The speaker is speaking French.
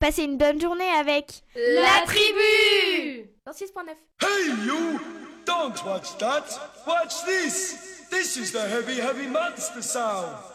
Passez une bonne journée avec La Tribu dans 6.9. Hey you! Don't watch that! Watch this! This is the heavy, heavy monster sound!